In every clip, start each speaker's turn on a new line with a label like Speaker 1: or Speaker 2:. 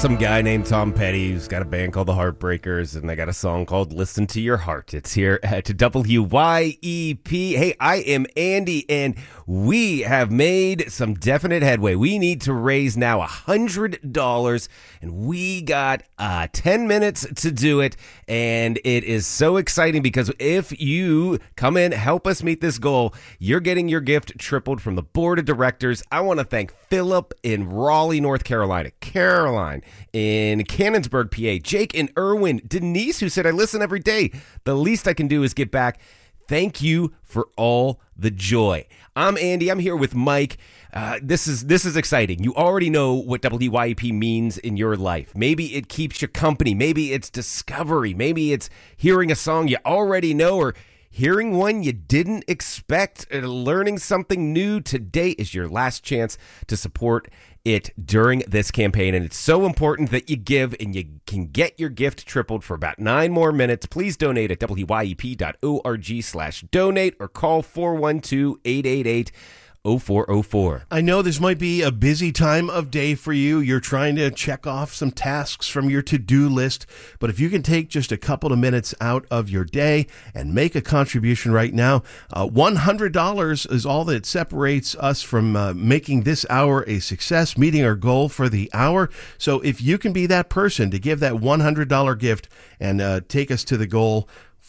Speaker 1: some guy named Tom Petty who's got a band called the Heartbreakers, and they got a song called Listen to Your Heart. It's here at WYEP. Hey, I am Andy, and we have made some definite headway. We need to raise now $100, and we got 10 minutes to do it, and it is so exciting because if you come in, help us meet this goal, you're getting your gift tripled from the board of directors. I want to thank Philip in Raleigh, North Carolina, Caroline in Cannonsburg, PA, Jake in Irwin, Denise, who said, I listen every day. The least I can do is give back. Thank you for all the joy. I'm Andy. I'm here with Mike. This is exciting. You already know what WYEP means in your life. Maybe it keeps you company. Maybe it's discovery. Maybe it's hearing a song you already know or hearing one you didn't expect. Learning something new. Today is your last chance to support it during this campaign, and it's so important that you give, and you can get your gift tripled for about 9 more minutes. Please donate at wyep.org/donate or call 412-888-0404.
Speaker 2: I know this might be a busy time of day for you. You're trying to check off some tasks from your to-do list, but if you can take just a couple of minutes out of your day and make a contribution right now, $100 is all that separates us from making this hour a success, meeting our goal for the hour. So if you can be that person to give that $100 gift and take us to the goal,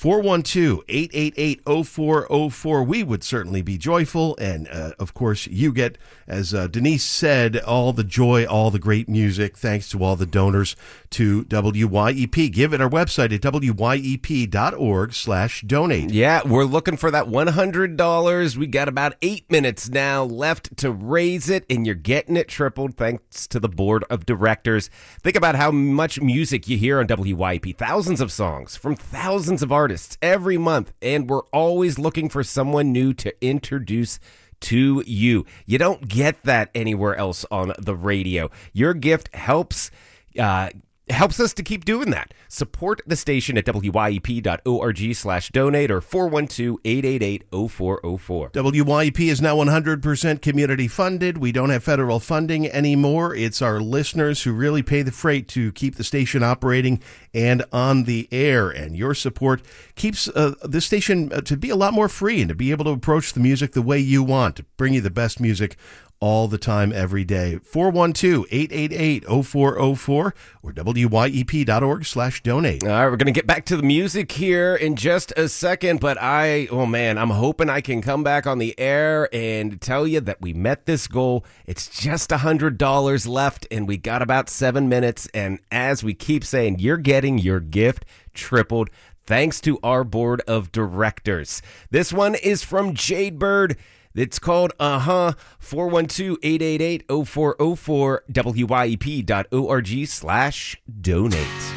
Speaker 2: 412-888-0404. We would certainly be joyful. And, of course, you get, as Denise said, all the joy, all the great music, thanks to all the donors to WYEP. Give it our website at wyep.org/donate.
Speaker 1: Yeah, we're looking for that $100. We got about 8 minutes now left to raise it, and you're getting it tripled thanks to the board of directors. Think about how much music you hear on WYEP. Thousands of songs from thousands of artists every month, and we're always looking for someone new to introduce to you. You don't get that anywhere else on the radio. Your gift helps us to keep doing that. Support the station at wyep.org/donate or 412-888-0404.
Speaker 2: WYEP is now 100% community funded. We don't have federal funding anymore. It's our listeners who really pay the freight to keep the station operating and on the air. And your support keeps this station to be a lot more free and to be able to approach the music the way you want, to bring you the best music all the time, every day. 412-888-0404 or wyep.org/donate.
Speaker 1: All right, we're going to get back to the music here in just a second, but I'm hoping I can come back on the air and tell you that we met this goal. It's just $100 left, and we got about 7 minutes, and as we keep saying, you're getting your gift tripled thanks to our board of directors. This one is from Jadebird. It's called 412-888-0404, wyep.org/donate.